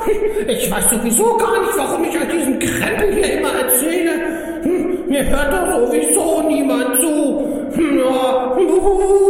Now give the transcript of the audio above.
Ich weiß sowieso gar nicht, warum ich euch diesen Krempel hier immer erzähle. Mir hört doch sowieso niemand zu. Ja,